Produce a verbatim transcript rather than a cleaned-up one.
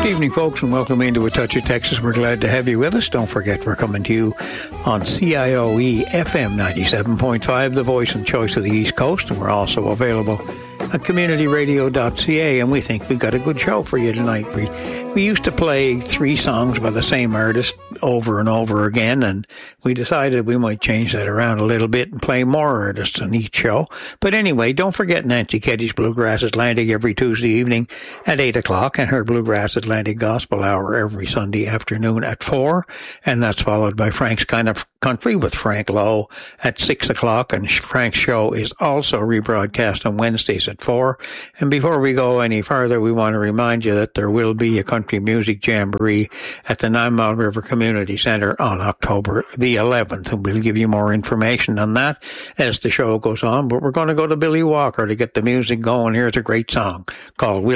Good evening, folks, and welcome into A Touch of Texas. We're glad to have you with us. Don't forget, we're coming to you on C I O E F M ninety-seven point five, the voice and choice of the East Coast, and we're also available at community radio dot c a, and we think we've got a good show for you tonight. We we used to play three songs by the same artist over and over again, and we decided we might change that around a little bit and play more artists on each show. But anyway, don't forget Nancy Keddy's Bluegrass Atlantic every Tuesday evening at eight o'clock, and her Bluegrass Atlantic Gospel Hour every Sunday afternoon at four, and that's followed by Frank's Kind of Country with Frank Lowe at six o'clock, and Frank's show is also rebroadcast on Wednesdays at four. And before we go any further, we want to remind you that there will be a country music jamboree at the Nine Mile River Community Center on October the eleventh, and we'll give you more information on that as the show goes on. But we're going to go to Billy Walker to get the music going. Here's a great song called Will